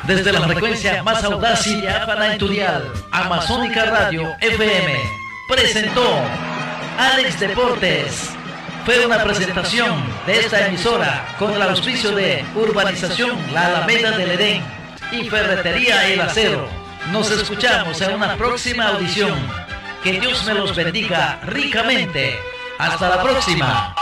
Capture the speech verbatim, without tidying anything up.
Desde la frecuencia más audaz y diáfana en tu dial, Amazónica Radio F M presentó Alex Deportes. Fue una presentación de esta emisora con el auspicio de Urbanización La Alameda del Edén y Ferretería El Acero. Nos escuchamos en una próxima audición. Que Dios me los bendiga ricamente. Hasta la próxima.